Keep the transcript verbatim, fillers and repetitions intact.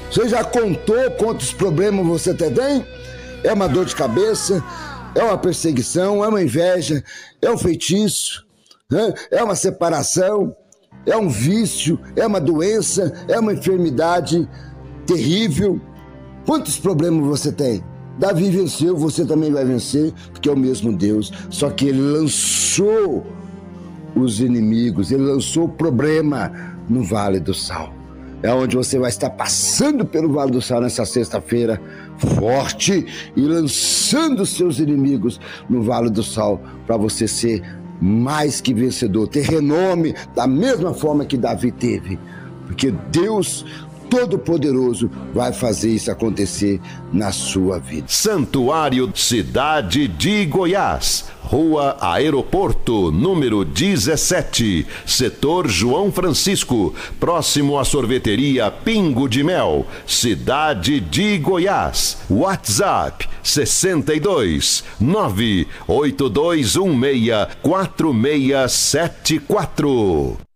Você já contou quantos problemas você tem? É uma dor de cabeça, é uma perseguição, é uma inveja, é um feitiço, né? É uma separação, é um vício, é uma doença, é uma enfermidade terrível. Quantos problemas você tem? Davi venceu, você também vai vencer, porque é o mesmo Deus, só que ele lançou os inimigos, ele lançou o problema no Vale do Sal. É onde você vai estar passando pelo Vale do Sal nessa sexta-feira, forte, e lançando os seus inimigos no Vale do Sal, para você ser mais que vencedor, ter renome da mesma forma que Davi teve, porque Deus Todo-Poderoso vai fazer isso acontecer na sua vida. Santuário Cidade de Goiás, Rua Aeroporto, número dezessete, Setor João Francisco, próximo à sorveteria Pingo de Mel, Cidade de Goiás. WhatsApp sessenta e dois, nove oito dois um seis, quatro seis sete quatro.